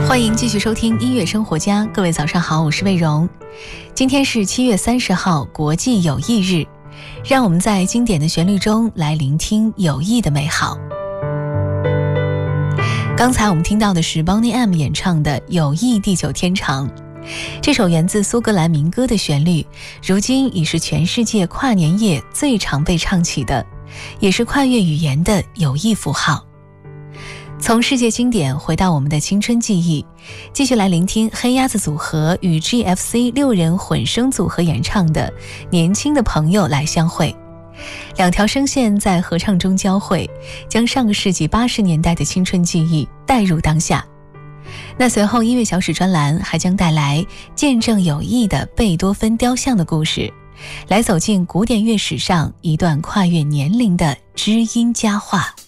欢迎继续收听音乐生活家，各位早上好，我是魏荣。今天是7月30号，国际友谊日，让我们在经典的旋律中来聆听友谊的美好。刚才我们听到的是 Boney M 演唱的《友谊地久天长》，这首源自苏格兰民歌的旋律，如今已是全世界跨年夜最常被唱起的，也是跨越语言的友谊符号。从世界经典回到我们的青春记忆，继续来聆听黑鸭子组合与 GFC 6人混声组合演唱的《年轻的朋友来相会》。两条声线在合唱中交汇，将上个世纪80年代的青春记忆带入当下。那随后音乐小史专栏还将带来见证友谊的贝多芬雕像的故事，来走进古典乐史上一段跨越年龄的知音佳话。